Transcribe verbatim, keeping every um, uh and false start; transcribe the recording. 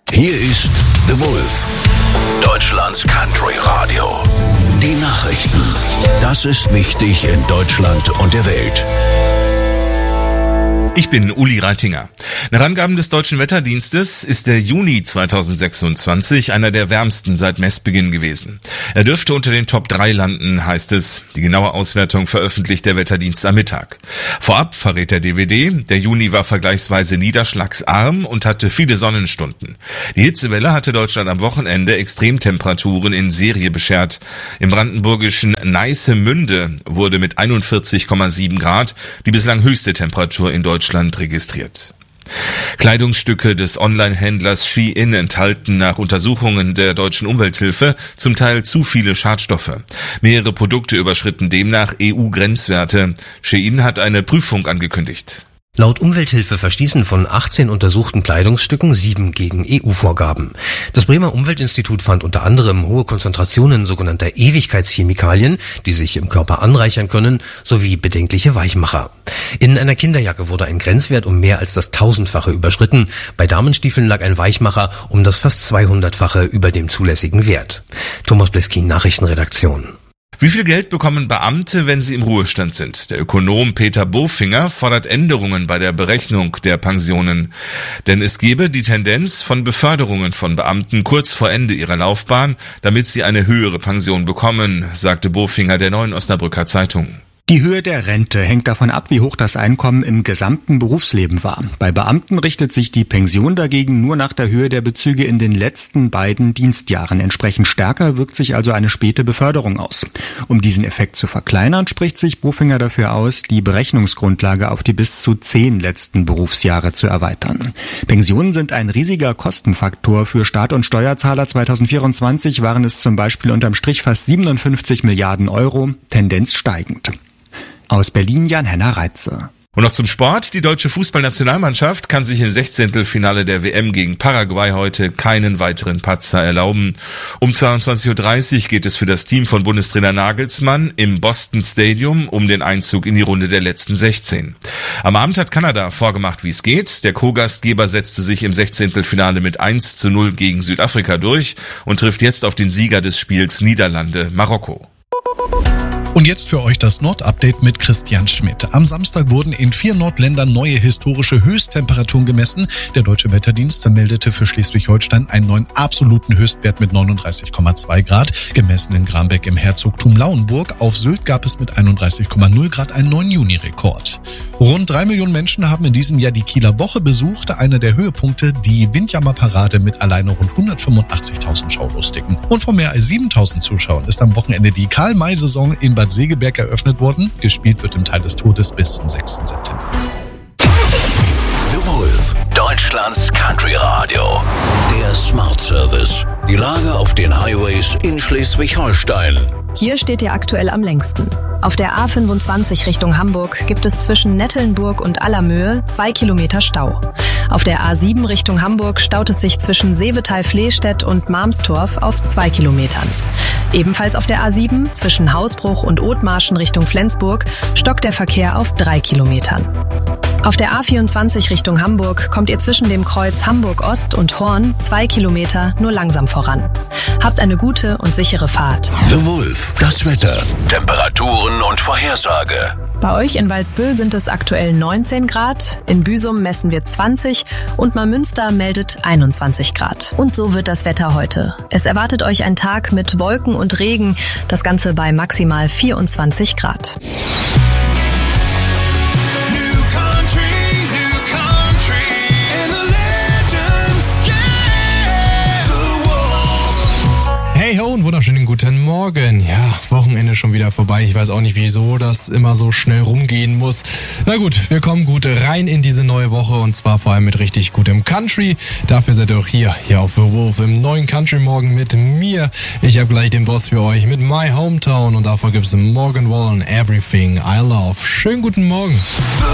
Hier ist The Wolf, Deutschlands Country Radio. Die Nachrichten. Das ist wichtig in Deutschland und der Welt. Ich bin Uli Reitinger. Nach Angaben des Deutschen Wetterdienstes ist der Juni zweitausendsechsundzwanzig einer der wärmsten seit Messbeginn gewesen. Er dürfte unter den Top drei landen, heißt es. Die genaue Auswertung veröffentlicht der Wetterdienst am Mittag. Vorab verrät der D W D, der Juni war vergleichsweise niederschlagsarm und hatte viele Sonnenstunden. Die Hitzewelle hatte Deutschland am Wochenende Extremtemperaturen in Serie beschert. Im brandenburgischen Neissemünde wurde mit einundvierzig Komma sieben Grad die bislang höchste Temperatur in Deutschland registriert. Kleidungsstücke des Online-Händlers Shein enthalten nach Untersuchungen der deutschen Umwelthilfe zum Teil zu viele Schadstoffe. Mehrere Produkte überschritten demnach E U-Grenzwerte. Shein hat eine Prüfung angekündigt. Laut Umwelthilfe verstießen von achtzehn untersuchten Kleidungsstücken sieben gegen E U-Vorgaben. Das Bremer Umweltinstitut fand unter anderem hohe Konzentrationen sogenannter Ewigkeitschemikalien, die sich im Körper anreichern können, sowie bedenkliche Weichmacher. In einer Kinderjacke wurde ein Grenzwert um mehr als das tausendfache überschritten. Bei Damenstiefeln lag ein Weichmacher um das fast zweihundertfache über dem zulässigen Wert. Thomas Bleskin, Nachrichtenredaktion. Wie viel Geld bekommen Beamte, wenn sie im Ruhestand sind? Der Ökonom Peter Bofinger fordert Änderungen bei der Berechnung der Pensionen. Denn es gebe die Tendenz von Beförderungen von Beamten kurz vor Ende ihrer Laufbahn, damit sie eine höhere Pension bekommen, sagte Bofinger der Neuen Osnabrücker Zeitung. Die Höhe der Rente hängt davon ab, wie hoch das Einkommen im gesamten Berufsleben war. Bei Beamten richtet sich die Pension dagegen nur nach der Höhe der Bezüge in den letzten beiden Dienstjahren. Entsprechend stärker wirkt sich also eine späte Beförderung aus. Um diesen Effekt zu verkleinern, spricht sich Bofinger dafür aus, die Berechnungsgrundlage auf die bis zu zehn letzten Berufsjahre zu erweitern. Pensionen sind ein riesiger Kostenfaktor für Staat und Steuerzahler. zweitausendvierundzwanzig waren es zum Beispiel unterm Strich fast siebenundfünfzig Milliarden Euro, Tendenz steigend. Aus Berlin Jan-Henner Reitze. Und noch zum Sport. Die deutsche Fußballnationalmannschaft kann sich im Sechzehntelfinale der W M gegen Paraguay heute keinen weiteren Patzer erlauben. Um zweiundzwanzig Uhr dreißig geht es für das Team von Bundestrainer Nagelsmann im Boston Stadium um den Einzug in die Runde der letzten sechzehn. Am Abend hat Kanada vorgemacht, wie es geht. Der Co-Gastgeber setzte sich im Sechzehntelfinale mit eins zu null gegen Südafrika durch und trifft jetzt auf den Sieger des Spiels Niederlande-Marokko. Und jetzt für euch das Nord-Update mit Christian Schmidt. Am Samstag wurden in vier Nordländern neue historische Höchsttemperaturen gemessen. Der Deutsche Wetterdienst vermeldete für Schleswig-Holstein einen neuen absoluten Höchstwert mit neununddreißig Komma zwei Grad, gemessen in Grambeck im Herzogtum Lauenburg. Auf Sylt gab es mit einunddreißig Komma null Grad einen neuen Juni-Rekord. Rund drei Millionen Menschen haben in diesem Jahr die Kieler Woche besucht. Einer der Höhepunkte, die Windjammerparade mit alleine rund hundertfünfundachtzigtausend Schaulustigen. Und von mehr als siebentausend Zuschauern ist am Wochenende die Karl-May-Saison in Bad Segeberg eröffnet worden. Gespielt wird im Tal des Todes bis zum sechsten September. The Wolf, Deutschlands Country Radio. Der Smart Service. Die Lage auf den Highways in Schleswig-Holstein. Hier steht ihr aktuell am längsten. Auf der A fünfundzwanzig Richtung Hamburg gibt es zwischen Nettelnburg und Allermöhe zwei Kilometer Stau. Auf der A sieben Richtung Hamburg staut es sich zwischen Seevetal-Flehstedt und Marmstorf auf zwei Kilometern. Ebenfalls auf der A sieben zwischen Hausbruch und Othmarschen Richtung Flensburg stockt der Verkehr auf drei Kilometern. Auf der A vierundzwanzig Richtung Hamburg kommt ihr zwischen dem Kreuz Hamburg-Ost und Horn zwei Kilometer nur langsam voran. Habt eine gute und sichere Fahrt. The Wolf, das Wetter, Temperaturen und Vorhersage. Bei euch in Walsbüll sind es aktuell neunzehn Grad, in Büsum messen wir zwanzig und Neumünster meldet einundzwanzig Grad. Und so wird das Wetter heute. Es erwartet euch ein Tag mit Wolken und Regen, das Ganze bei maximal vierundzwanzig Grad. Hey ho und wunderschönen guten Morgen. Ja, Wochenende schon wieder vorbei. Ich weiß auch nicht, wieso das immer so schnell rumgehen muss. Na gut, wir kommen gut rein in diese neue Woche und zwar vor allem mit richtig gutem Country. Dafür seid ihr auch hier, hier auf The Wolf im neuen Country Morgen mit mir. Ich habe gleich den Boss für euch mit My Hometown und davor gibt's Morgan Wallen, Everything I Love. Schönen guten Morgen.